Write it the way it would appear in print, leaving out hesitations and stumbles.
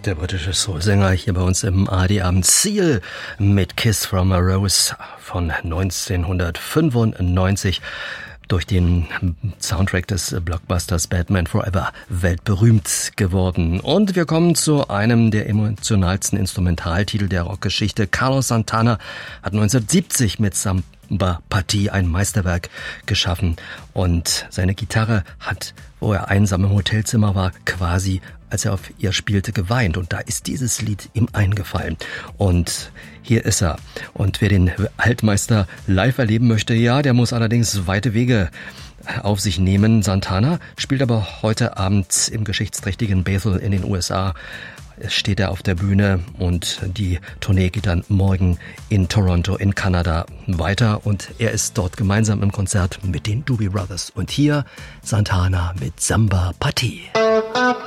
Der britische Soul-Sänger hier bei uns im ARD-Abend Seal mit Kiss from a Rose von 1995. Durch den Soundtrack des Blockbusters Batman Forever weltberühmt geworden. Und wir kommen zu einem der emotionalsten Instrumentaltitel der Rockgeschichte. Carlos Santana hat 1970 mit Samba Party ein Meisterwerk geschaffen. Und seine Gitarre hat, wo er einsam im Hotelzimmer war, quasi, als er auf ihr spielte, geweint. Und da ist dieses Lied ihm eingefallen. Und hier ist er. Und wer den Altmeister live erleben möchte, ja, der muss allerdings weite Wege auf sich nehmen. Santana spielt aber heute Abend im geschichtsträchtigen Bethel in den USA. Es steht er auf der Bühne und die Tournee geht dann morgen in Toronto in Kanada weiter. Und er ist dort gemeinsam im Konzert mit den Doobie Brothers. Und hier Santana mit Samba Party.